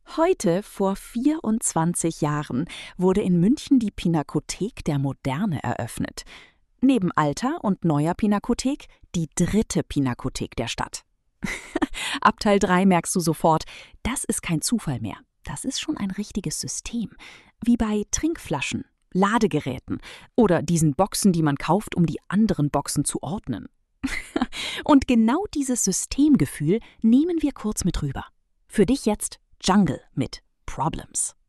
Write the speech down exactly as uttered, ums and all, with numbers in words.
Heute, vor vierundzwanzig Jahren, wurde in München die Pinakothek der Moderne eröffnet. Neben alter und neuer Pinakothek die dritte Pinakothek der Stadt. Ab Teil drei merkst du sofort, das ist kein Zufall mehr. Das ist schon ein richtiges System. Wie bei Trinkflaschen, Ladegeräten oder diesen Boxen, die man kauft, um die anderen Boxen zu ordnen. Und genau dieses Systemgefühl nehmen wir kurz mit rüber. Für dich jetzt Jungle mit Problems.